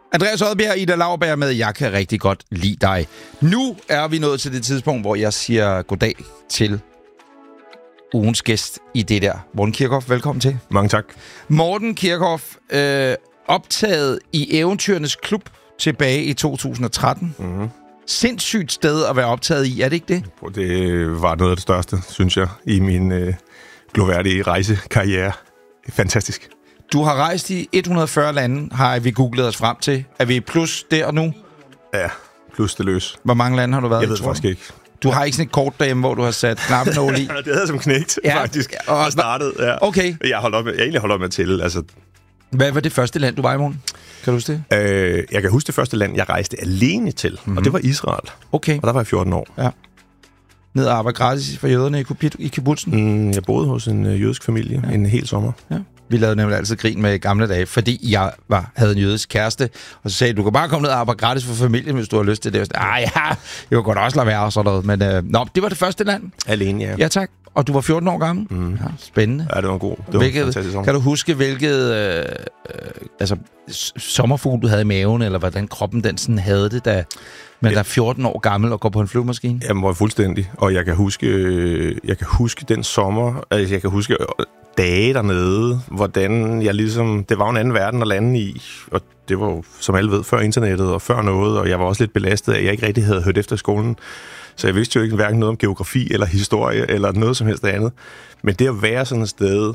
Andreas Odbjerg og Ida Lauerberg med Jeg kan rigtig godt lide dig. Nu er vi nået til det tidspunkt, hvor jeg siger goddag til ugens gæst i det der. Morten Kirchhoff, velkommen til. Mange tak. Morten Kirchhoff, optaget i Eventyrernes Klub tilbage i 2013. Mm-hmm. Sindssygt sted at være optaget i, er det ikke det? Det var noget af det største, synes jeg, i min gloværdige rejsekarriere. Fantastisk. Du har rejst i 140 lande, har vi googlet os frem til. Er vi plus der nu? Ja, plus det løs. Hvor mange lande har du været i? Jeg ved faktisk ikke. Du har ikke sådan et kort derhjemme, hvor du har sat knappenål i? Det havde jeg som knægt, faktisk. Og startet, ja. Okay. Jeg egentlig holdt op med at tælle. Altså. Hvad var det første land, du var i, Morten? Kan du huske det? Jeg kan huske det første land, jeg rejste alene til. Mm-hmm. Og det var Israel. Okay. Og der var jeg 14 år. Ja. Ned og arbejde gratis for jøderne i kibbutzen? Jeg boede hos en jødisk familie en hel sommer. Ja. Vi lavede nemlig altid grin med gamle dage, fordi jeg havde en jødisk kæreste, og så sagde du kan bare komme ned og arbejde gratis for familien, hvis du har lyst til det. Jeg kunne godt også lade være og sådan noget. Men det var det første land. Alene, ja. Ja, tak. Og du var 14 år gammel? Mm. Ja, spændende. Ja, det var god. Det var en fantastisk sommer. Kan du huske, hvilket sommerfugl du havde i maven, eller hvordan kroppen den sådan havde det, da man er 14 år gammel og går på en flyvemaskine? Jamen, var fuldstændig. Og jeg kan huske den sommer, altså jeg kan huske dage dernede, hvordan jeg ligesom, det var en anden verden at lande i, og det var jo, som alle ved, før internettet og før noget, og jeg var også lidt belastet af, at jeg ikke rigtig havde hørt efter skolen. Så jeg vidste jo ikke hverken noget om geografi eller historie eller noget som helst andet. Men det at være sådan et sted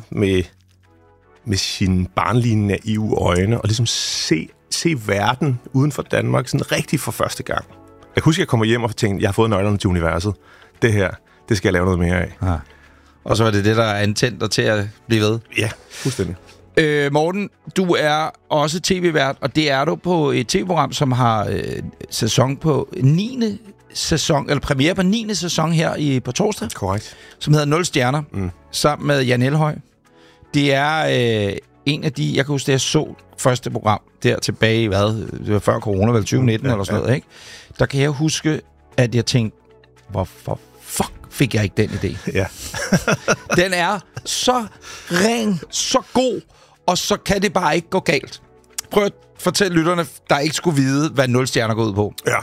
med sine barnlige naive øjne og ligesom se verden uden for Danmark sådan rigtig for første gang. Jeg kan huske, at jeg kommer hjem og tænkte, jeg har fået nøglerne til universet. Det her, det skal jeg lave noget mere af. Ja. Og så var det, der er antændt dig til at blive ved? Ja, fuldstændig. Morten, du er også tv-vært, og det er du på et tv-program, som har sæson på 9. sæson, eller premiere på 9. sæson her på torsdag. Korrekt. Som hedder 0 stjerner, sammen med Jan Elhøj. Det er en af de, jeg kan huske, det jeg så første program der tilbage i, det var før corona, vel 2019 eller sådan noget, ikke? Der kan jeg huske, at jeg tænkte, hvorfor fuck fik jeg ikke den idé? Ja. Den er så ren, så god, og så kan det bare ikke gå galt. Prøv at fortælle lytterne, der ikke skulle vide, hvad 0 stjerner går ud på. Ja.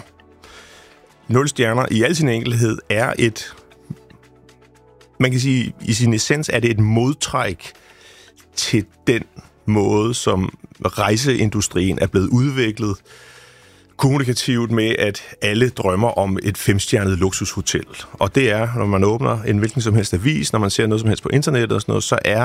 0 stjerner i al sin enkelhed er man kan sige, i sin essens er det et modtræk til den måde, som rejseindustrien er blevet udviklet kommunikativt med, at alle drømmer om et 5-stjernet luksushotel. Og det er, når man åbner en hvilken som helst avis, når man ser noget som helst på internettet og sådan noget, så er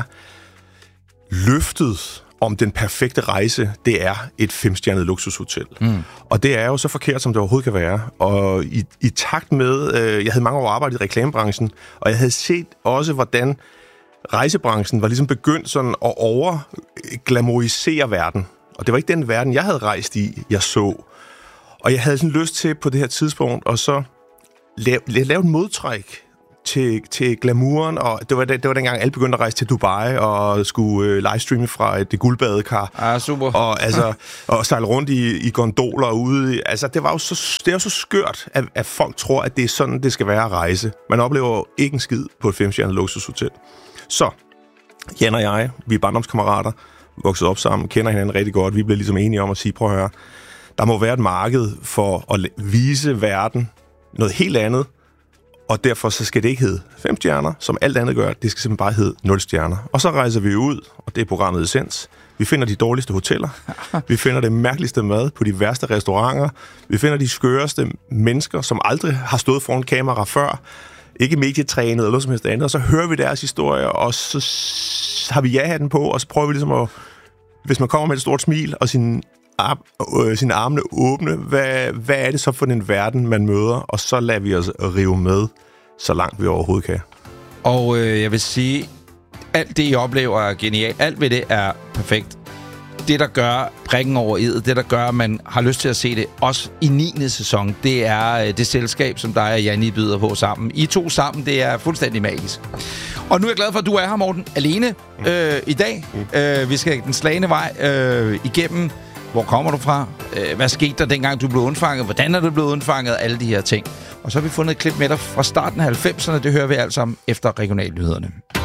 løftet om den perfekte rejse, det er et 5-stjernet luksushotel. Mm. Og det er jo så forkert, som det overhovedet kan være. Og i takt med, jeg havde mange år arbejdet i reklamebranchen, og jeg havde set også, hvordan rejsebranchen var ligesom begyndt sådan at overglamorisere verden. Og det var ikke den verden, jeg havde rejst i, jeg så. Og jeg havde sådan lyst til på det her tidspunkt at så lave en modtræk til glamouren, og det var dengang alle begyndte at rejse til Dubai og skulle livestreame fra et guldbadekar. Ah, super. Og sejle rundt i gondoler ude. Altså, det er jo så skørt, at folk tror, at det er sådan, det skal være at rejse. Man oplever jo ikke en skid på et 5-stjernet luksushotel. Så, Jan og jeg, vi er barndomskammerater, vokset op sammen, kender hinanden rigtig godt. Vi bliver ligesom enige om at sige, prøv at høre, der må være et marked for at vise verden noget helt andet, og derfor så skal det ikke hedde 5 stjerner, som alt andet gør. Det skal simpelthen bare hedde 0 stjerner. Og så rejser vi ud, og det er programmet Essens. Vi finder de dårligste hoteller. Vi finder det mærkeligste mad på de værste restauranter. Vi finder de skøreste mennesker, som aldrig har stået foran kamera før. Ikke medietrænet eller noget som helst andet. Og så hører vi deres historier, og så har vi ja-hatten på, og så prøver vi ligesom at, hvis man kommer med et stort smil og sine armene åbne, hvad er det så for en verden, man møder? Og så lader vi os rive med, så langt vi overhovedet kan. Og jeg vil sige, alt det, I oplever, er genialt. Alt ved det er perfekt. Det, der gør prikken over i'et, det, der gør, at man har lyst til at se det, også i 9. sæson, det er det selskab, som dig og Janni byder på sammen. I to sammen, det er fuldstændig magisk. Og nu er jeg glad for, at du er her, Morten, alene i dag. Vi skal den slagne vej igennem. Hvor kommer du fra? Hvad skete der, dengang du blev undfanget? Hvordan er du blevet undfanget? Alle de her ting. Og så har vi fundet et klip med dig fra starten af 90'erne. Det hører vi alt sammen efter regionalnyhederne.